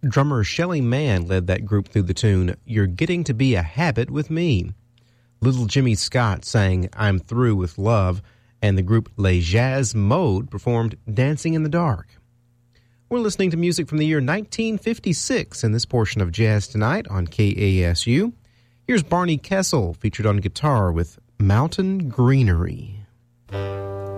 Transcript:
Drummer Shelly Manne led that group through the tune, You're Getting to Be a Habit with Me. Little Jimmy Scott sang I'm Through with Love, and the group Les Jazz Mode performed Dancing in the Dark. We're listening to music from the year 1956 in this portion of Jazz Tonight on KASU. Here's Barney Kessel featured on guitar with Mountain Greenery.